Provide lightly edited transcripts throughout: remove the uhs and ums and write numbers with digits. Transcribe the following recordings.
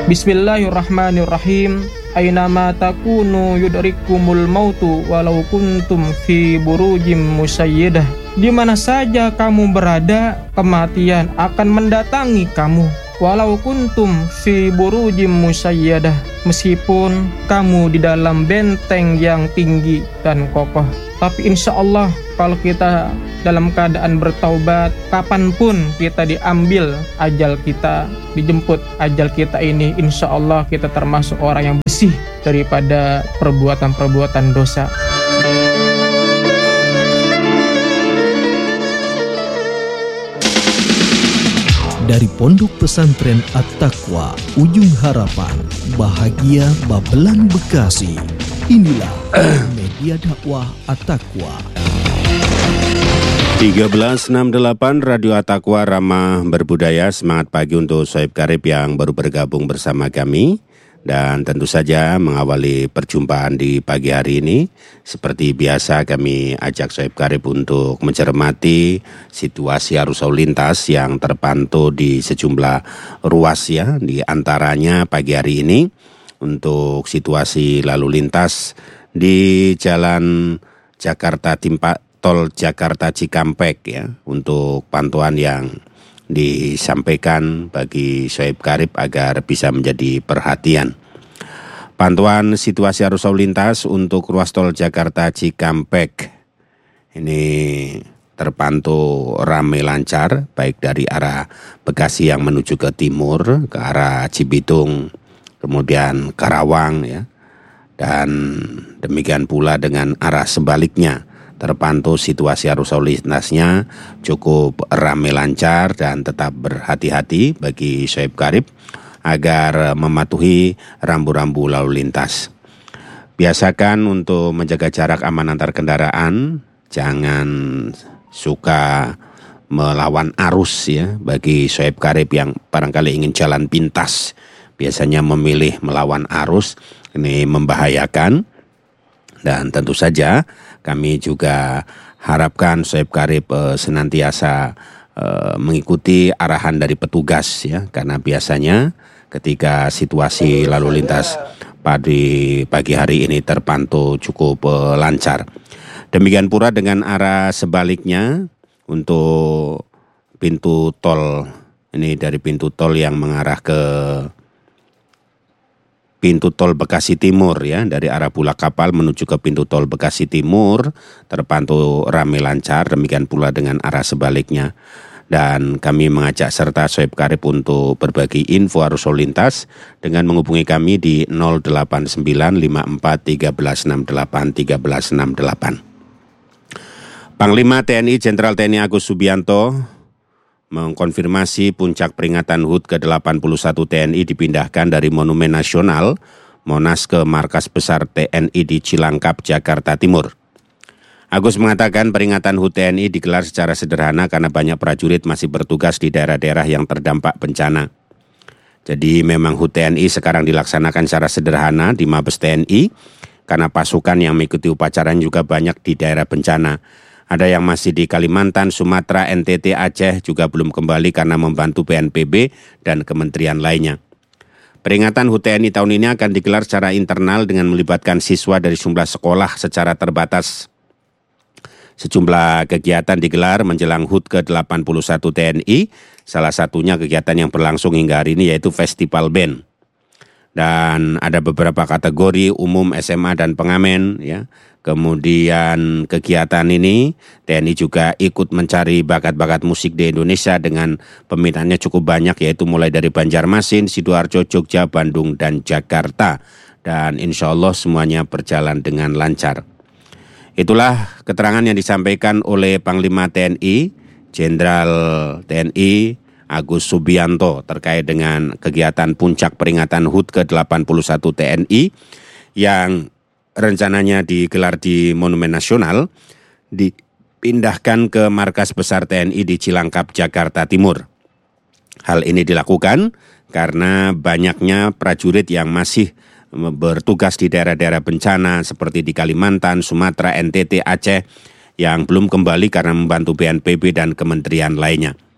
Bismillahirrahmanirrahim. Ainama takunu yudrikumul mautu walau kuntum fi burujim musayyidah. Di mana saja kamu berada, kematian akan mendatangi kamu. Walau kuntum fi burujim musayyadah, meskipun kamu di dalam benteng yang tinggi dan kokoh. Tapi insya Allah kalau kita dalam keadaan bertaubat, kapanpun kita diambil ajal kita, dijemput ajal kita ini, insya Allah kita termasuk orang yang bersih daripada perbuatan-perbuatan dosa. Dari Pondok Pesantren At-Taqwa, Ujung Harapan, Bahagia Babelan, Bekasi. Inilah media dakwah At-Taqwa. 1368 Radio At-Taqwa Ramah Berbudaya. Semangat pagi untuk Soeb Karib yang baru bergabung bersama kami. Dan tentu saja mengawali perjumpaan di pagi hari ini, seperti biasa kami ajak Soeb Karib untuk mencermati situasi arus lalu lintas yang terpantau di sejumlah ruas ya. Di antaranya pagi hari ini untuk situasi lalu lintas di Jalan Jakarta Tol Jakarta Cikampek ya, untuk pantauan yang disampaikan bagi Soeb Karib agar bisa menjadi perhatian. Pantauan situasi arus lalu lintas untuk ruas tol Jakarta Cikampek ini terpantau ramai lancar, baik dari arah Bekasi yang menuju ke timur, ke arah Cibitung, kemudian Karawang ya, dan demikian pula dengan arah sebaliknya. Terpantau situasi arus lalu lintasnya cukup ramai lancar dan tetap berhati-hati bagi Soeb Karib agar mematuhi rambu-rambu lalu lintas. Biasakan untuk menjaga jarak aman antar kendaraan, jangan suka melawan arus ya. Bagi Soeb Karib yang barangkali ingin jalan pintas, biasanya memilih melawan arus, ini membahayakan. Dan tentu saja kami juga harapkan Soeb Karib senantiasa mengikuti arahan dari petugas ya, karena biasanya ketika situasi lalu lintas pada pagi hari ini terpantau cukup lancar. Demikian pula dengan arah sebaliknya untuk pintu tol, ini dari pintu tol yang mengarah ke pintu tol Bekasi Timur ya, dari arah Bulak Kapal menuju ke pintu tol Bekasi Timur terpantau ramai lancar, demikian pula dengan arah sebaliknya. Dan kami mengajak serta Soeb Karib untuk berbagi info arus lalu lintas dengan menghubungi kami di 089541368. Panglima TNI Jenderal TNI Agus Subianto mengkonfirmasi puncak peringatan HUT ke-81 TNI dipindahkan dari Monumen Nasional Monas ke Markas Besar TNI di Cilangkap, Jakarta Timur. Agus mengatakan peringatan HUT TNI digelar secara sederhana karena banyak prajurit masih bertugas di daerah-daerah yang terdampak bencana. Jadi memang HUT TNI sekarang dilaksanakan secara sederhana di Mabes TNI karena pasukan yang mengikuti upacara juga banyak di daerah bencana. Ada yang masih di Kalimantan, Sumatera, NTT, Aceh juga belum kembali karena membantu BNPB dan kementerian lainnya. Peringatan HUT TNI tahun ini akan digelar secara internal dengan melibatkan siswa dari sejumlah sekolah secara terbatas. Sejumlah kegiatan digelar menjelang HUT ke-81 TNI, salah satunya kegiatan yang berlangsung hingga hari ini yaitu Festival Band. Dan ada beberapa kategori umum, SMA dan pengamen ya. Kemudian kegiatan ini TNI juga ikut mencari bakat-bakat musik di Indonesia dengan peminatnya cukup banyak, yaitu mulai dari Banjarmasin, Sidoarjo, Jogja, Bandung, dan Jakarta. Dan insya Allah semuanya berjalan dengan lancar. Itulah keterangan yang disampaikan oleh Panglima TNI, Jenderal TNI Agus Subianto terkait dengan kegiatan puncak peringatan HUT ke-81 TNI yang rencananya digelar di Monumen Nasional, dipindahkan ke Markas Besar TNI di Cilangkap, Jakarta Timur. Hal ini dilakukan karena banyaknya prajurit yang masih bertugas di daerah-daerah bencana seperti di Kalimantan, Sumatera, NTT, Aceh yang belum kembali karena membantu BNPB dan kementerian lainnya.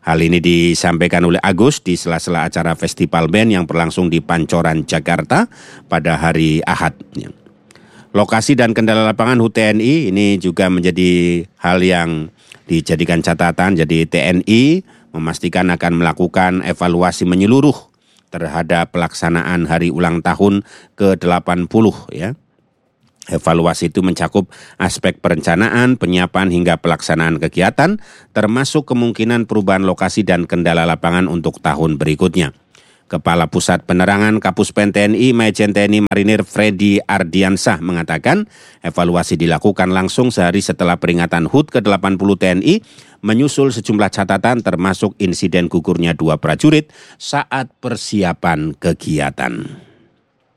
Hal ini disampaikan oleh Agus di sela-sela acara Festival Band yang berlangsung di Pancoran, Jakarta pada hari Ahad. Lokasi dan kendala lapangan HUT TNI ini juga menjadi hal yang dijadikan catatan. Jadi TNI memastikan akan melakukan evaluasi menyeluruh terhadap pelaksanaan hari ulang tahun ke-80 ya. Evaluasi itu mencakup aspek perencanaan, penyiapan hingga pelaksanaan kegiatan, termasuk kemungkinan perubahan lokasi dan kendala lapangan untuk tahun berikutnya. Kepala Pusat Penerangan Kapuspen TNI Majen TNI Marinir Freddy Ardiansah mengatakan evaluasi dilakukan langsung sehari setelah peringatan HUT ke-80 TNI menyusul sejumlah catatan termasuk insiden gugurnya 2 prajurit saat persiapan kegiatan.